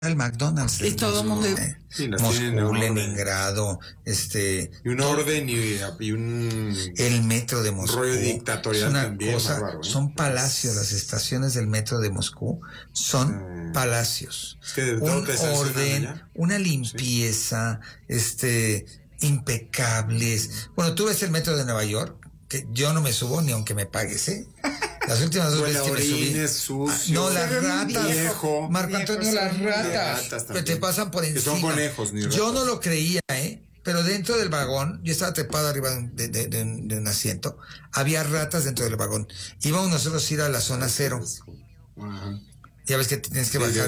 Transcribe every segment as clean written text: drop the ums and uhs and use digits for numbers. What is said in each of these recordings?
el McDonald's. Y todo el mundo... Moscú, Leningrado, y un orden y un... El metro de Moscú. Rollo dictatorial es una también. Cosa, bárbaro, son palacios, las estaciones del metro de Moscú son palacios. Es que un orden, una limpieza, impecables. Bueno, tú ves el metro de Nueva York, que yo no me subo ni aunque me pagues, ¿eh? Las últimas dos veces que me subí. Sucio, no, las ratas. Viejo. Marco Antonio, las ratas. Que te pasan por encima. Que son conejos, ni ratas. Yo no lo creía, pero dentro del vagón, yo estaba trepado arriba de un asiento, había ratas dentro del vagón. Íbamos nosotros a ir a la zona cero. Ajá. Ya ves que tienes que bajar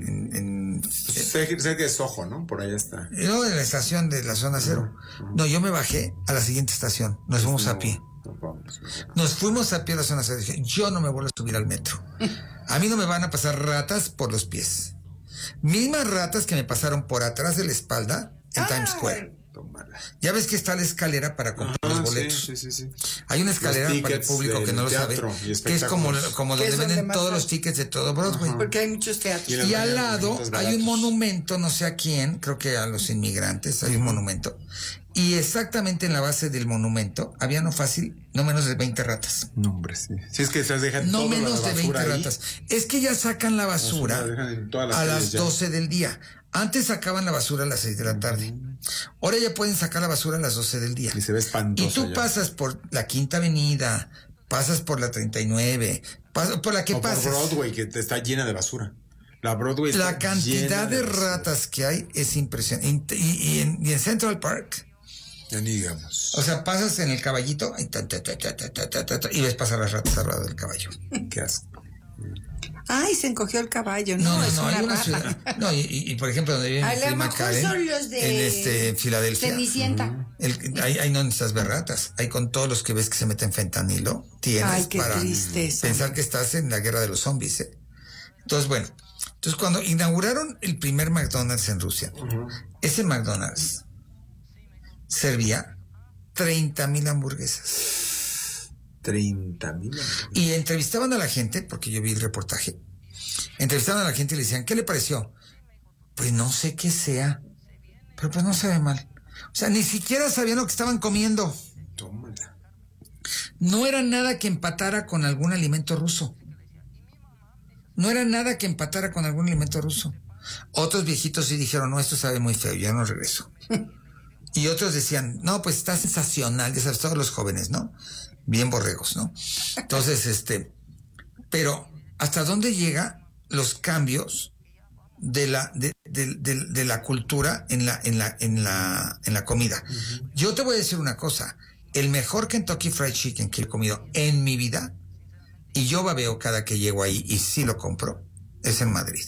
Sé que es Soho, ¿no? Por ahí está. No, en la estación de la zona cero. No, yo me bajé a la siguiente estación. Nos fuimos a pie. Nos fuimos a pie a la zona cero. Dije, yo no me vuelvo a subir al metro. A mí no me van a pasar ratas por los pies. Mismas ratas que me pasaron por atrás de la espalda en Times Square. Ya ves que está la escalera para comprar los boletos. Sí. Hay una escalera para el público que no lo sabe, que es como donde venden todos los tickets de todo Broadway. Porque hay muchos teatros. Y al lado hay un monumento, no sé a quién, creo que a los inmigrantes, hay un monumento. Y exactamente en la base del monumento había no menos de 20 ratas. No, hombre, sí. Si es que se dejan no menos de 20 ratas. Es que ya sacan la basura a las 12 del día. Antes sacaban la basura a las 6 de la tarde. Ahora ya pueden sacar la basura a las 12 del día. Y se ve espantoso. Y tú pasas por la Quinta Avenida, pasas por la 39, por la que pases. Por Broadway, que está llena de basura. La Broadway está la cantidad de ratas que hay es impresionante. Y en Central Park. Ya ni digamos. O sea, pasas en el caballito y ves pasar las ratas al lado del caballo. Qué asco. Ay, se encogió el caballo. No, hay una ciudad. No, y por ejemplo, donde vive mi prima Karen, son los de en Filadelfia. Cenicienta. Ahí no necesitas ver ratas. Ahí con todos los que ves que se meten fentanilo, tienes para pensar que estás en la guerra de los zombies, ¿eh? Entonces, bueno. Entonces, cuando inauguraron el primer McDonald's en Rusia, ese McDonald's servía 30,000 hamburguesas. 30,000. Y entrevistaban a la gente, porque yo vi el reportaje. Entrevistaban a la gente y le decían, ¿qué le pareció? Pues no sé qué sea, pero pues no sabe mal. O sea, ni siquiera sabían lo que estaban comiendo. Tómala. No era nada que empatara con algún alimento ruso. Otros viejitos sí dijeron, no, esto sabe muy feo, ya no regreso. Y otros decían, no, pues está sensacional, ya sabes, todos los jóvenes, ¿no? Bien borregos, ¿no? Entonces, pero ¿hasta dónde llega los cambios de la cultura en la comida? Yo te voy a decir una cosa, el mejor Kentucky Fried Chicken que he comido en mi vida, y yo babeo cada que llego ahí y sí lo compro, es en Madrid.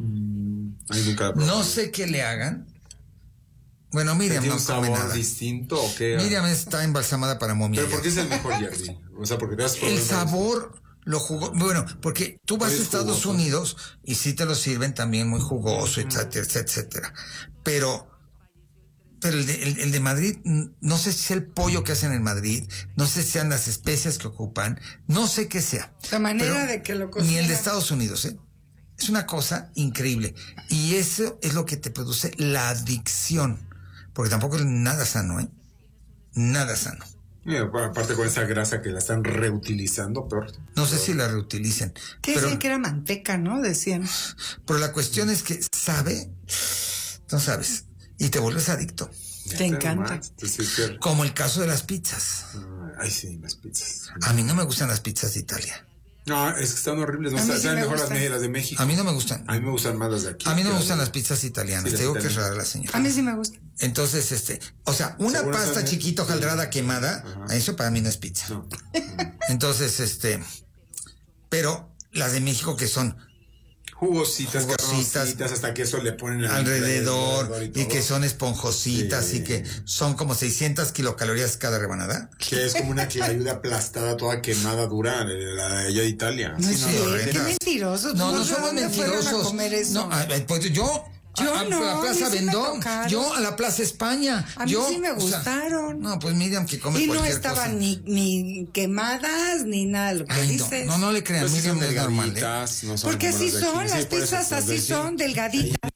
No sé qué le hagan. Bueno, Miriam no come nada. ¿Distinto o qué? Miriam está embalsamada para momia. ¿Pero por qué es el mejor, Jerry? O sea, porque te has probado. El sabor lo jugó. Bueno, porque tú vas a Estados Unidos y sí te lo sirven también muy jugoso, etcétera. Pero el de Madrid, no sé si es el pollo que hacen en Madrid, no sé si sean las especias que ocupan, no sé qué sea. La manera de que lo cocinan. Ni el de Estados Unidos, ¿eh? Es una cosa increíble. Y eso es lo que te produce la adicción. Porque tampoco es nada sano, ¿eh? Nada sano. Aparte con esa grasa que la están reutilizando, peor. No sé si la reutilicen. ¿Qué decían que era manteca, no? Decían. Pero la cuestión es que no sabes, y te vuelves adicto. Te encanta. Como el caso de las pizzas. Ay, sí, las pizzas. A mí no me gustan las pizzas de Italia. No, es que están horribles. No saben mejor las de México. A mí no me gustan. A mí me gustan más las de aquí. A mí no me gustan las pizzas italianas. Te digo que es rara la señora. A mí sí me gusta. Entonces, o sea, una pasta chiquita hojaldrada quemada, eso para mí no es pizza. No. Entonces, pero las de México que son jugositas, hasta que eso le ponen alrededor y que son esponjositas y que son como 600 kilocalorías cada rebanada. Que es como una clayuda aplastada, toda quemada, dura, la de allá de Italia. No, qué mentirosos. No somos mentirosos. No, pues yo a la Plaza Vendôme, yo a la Plaza España. A mí sí me gustaron. No, pues Miriam que come cualquier cosa. Y no estaban ni quemadas ni nada de lo que dices. No le crean, pues Miriam es normal. No porque así son, las pizzas así son, delgaditas.